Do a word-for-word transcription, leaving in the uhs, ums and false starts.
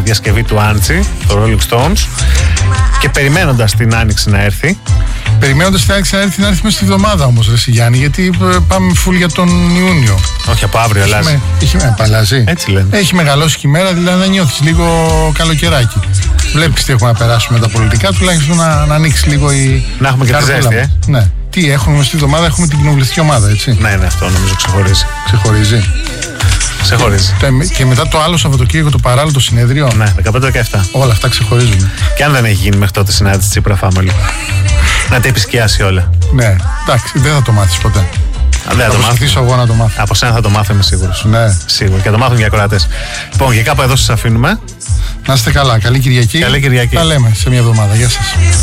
διασκευή του Άντσι, το Rolling Stones, και περιμένοντας την Άνοιξη να έρθει. Περιμένοντας την Άνοιξη να έρθει, να έρθει μέσα στη βδομάδα όμως, ρε Γιάννη, γιατί πάμε φουλ για τον Ιούνιο. Όχι, από αύριο αλλάζει. Έχει, με, αλλάζει. Έτσι λένε. Έχει μεγαλώσει η μέρα, δηλαδή να νιώθεις λίγο καλοκαιράκι. Βλέπεις τι έχουμε να περάσουμε τα πολιτικά, τουλάχιστον να, να ανοίξει λίγο η. Να έχουμε και τη ζέστη, ε. Ναι. Τι έχουμε στη βδομάδα, έχουμε την κοινοβουλευτική ομάδα, έτσι. Ναι, ναι, αυτό νομίζω ξεχωρίζει. Ξεχωρίζει. Ξεχωρίζει. Και μετά το άλλο Σαββατοκύριακο, το παράλληλο συνέδριο. Ναι, δεκαπέντε δεκαεπτά. Όλα αυτά ξεχωρίζουν. Και αν δεν έχει γίνει μέχρι τότε συνάντηση Τσίπρα Family, να τα επισκιάσει όλα. Ναι, εντάξει, δεν θα το μάθεις ποτέ. Δεν θα, θα προσπαθήσω εγώ να το μάθω. Από σένα θα το μάθω, είμαι σίγουρος. Ναι. Σίγουρα. Και θα το μάθουν και οι ακροατές. Λοιπόν, και κάπου εδώ σας αφήνουμε. Να είστε καλά. Καλή Κυριακή. Καλή Κυριακή. Τα λέμε σε μια εβδομάδα. Γεια σας.